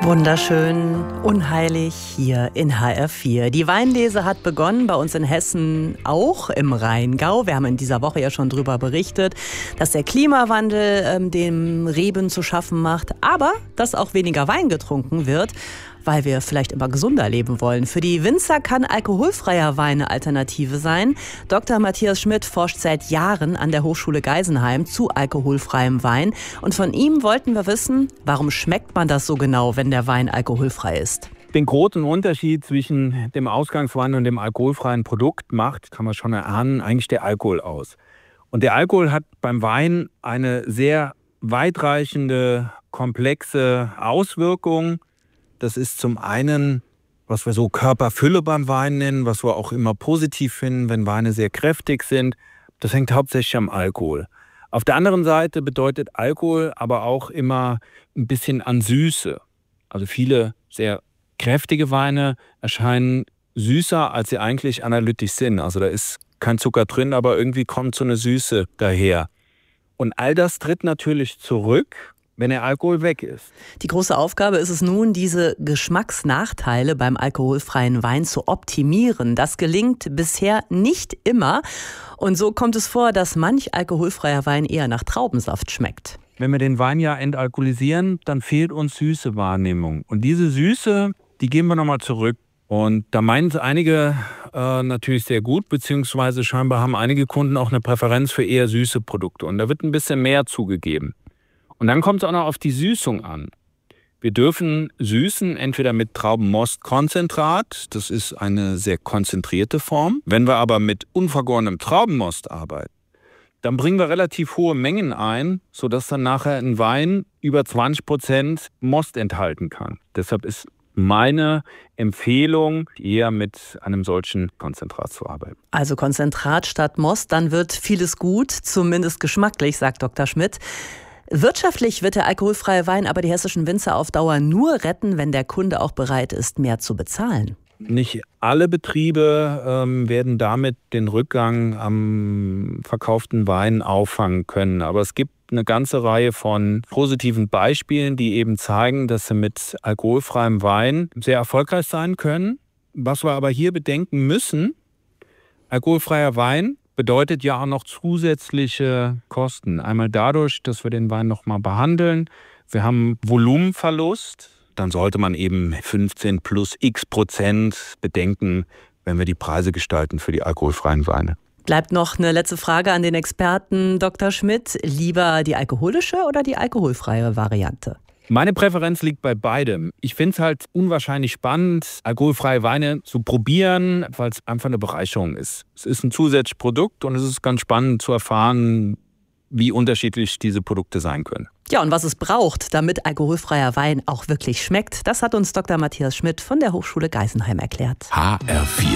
Wunderschön, unheilig hier in HR4. Die Weinlese hat begonnen, bei uns in Hessen auch im Rheingau. Wir haben in dieser Woche ja schon darüber berichtet, dass der Klimawandel dem Reben zu schaffen macht, aber dass auch weniger Wein getrunken wird, weil wir vielleicht immer gesunder leben wollen. Für die Winzer kann alkoholfreier Wein eine Alternative sein. Dr. Matthias Schmidt forscht seit Jahren an der Hochschule Geisenheim zu alkoholfreiem Wein. Und von ihm wollten wir wissen, warum schmeckt man das so genau, wenn der Wein alkoholfrei ist? Den großen Unterschied zwischen dem Ausgangswein und dem alkoholfreien Produkt macht, kann man schon erahnen, eigentlich der Alkohol aus. Und der Alkohol hat beim Wein eine sehr weitreichende, komplexe Auswirkung. Das ist zum einen, was wir so Körperfülle beim Wein nennen, was wir auch immer positiv finden, wenn Weine sehr kräftig sind. Das hängt hauptsächlich am Alkohol. Auf der anderen Seite bedeutet Alkohol aber auch immer ein bisschen an Süße. Also viele sehr kräftige Weine erscheinen süßer, als sie eigentlich analytisch sind. Also da ist kein Zucker drin, aber irgendwie kommt so eine Süße daher. Und all das tritt natürlich zurück, wenn der Alkohol weg ist. Die große Aufgabe ist es nun, diese Geschmacksnachteile beim alkoholfreien Wein zu optimieren. Das gelingt bisher nicht immer. Und so kommt es vor, dass manch alkoholfreier Wein eher nach Traubensaft schmeckt. Wenn wir den Wein ja entalkoholisieren, dann fehlt uns Süßewahrnehmung. Und diese Süße, die geben wir nochmal zurück. Und da meinen es einige natürlich sehr gut, beziehungsweise scheinbar haben einige Kunden auch eine Präferenz für eher süße Produkte. Und da wird ein bisschen mehr zugegeben. Und dann kommt es auch noch auf die Süßung an. Wir dürfen süßen entweder mit Traubenmostkonzentrat, das ist eine sehr konzentrierte Form. Wenn wir aber mit unvergorenem Traubenmost arbeiten, dann bringen wir relativ hohe Mengen ein, sodass dann nachher ein Wein über 20% Most enthalten kann. Deshalb ist meine Empfehlung, eher mit einem solchen Konzentrat zu arbeiten. Also Konzentrat statt Most, dann wird vieles gut, zumindest geschmacklich, sagt Dr. Schmidt. Wirtschaftlich wird der alkoholfreie Wein aber die hessischen Winzer auf Dauer nur retten, wenn der Kunde auch bereit ist, mehr zu bezahlen. Nicht alle Betriebe werden damit den Rückgang am verkauften Wein auffangen können. Aber es gibt eine ganze Reihe von positiven Beispielen, die eben zeigen, dass sie mit alkoholfreiem Wein sehr erfolgreich sein können. Was wir aber hier bedenken müssen, alkoholfreier Wein bedeutet ja auch noch zusätzliche Kosten. Einmal dadurch, dass wir den Wein nochmal behandeln. Wir haben Volumenverlust. Dann sollte man eben 15 plus x% bedenken, wenn wir die Preise gestalten für die alkoholfreien Weine. Bleibt noch eine letzte Frage an den Experten, Dr. Schmidt. Lieber die alkoholische oder die alkoholfreie Variante? Meine Präferenz liegt bei beidem. Ich finde es halt unwahrscheinlich spannend, alkoholfreie Weine zu probieren, weil es einfach eine Bereicherung ist. Es ist ein zusätzliches Produkt und es ist ganz spannend zu erfahren, wie unterschiedlich diese Produkte sein können. Ja, und was es braucht, damit alkoholfreier Wein auch wirklich schmeckt, das hat uns Dr. Matthias Schmidt von der Hochschule Geisenheim erklärt. HR4